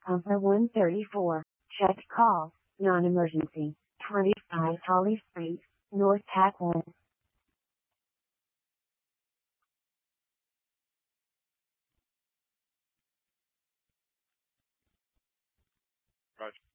Pumper 134. Check call. Non-emergency. 25 Holly Street, North Packwood. Roger.